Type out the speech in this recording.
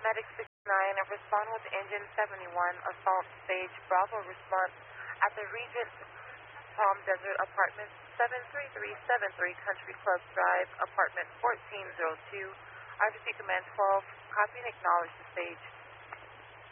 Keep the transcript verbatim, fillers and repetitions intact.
Medic sixty-nine, respond with engine seventy-one, assault stage, Bravo response at the Regent Palm Desert Apartments, seven three three seven three Country Club Drive, Apartment fourteen oh two, R T C Command twelve, copy and acknowledge the stage.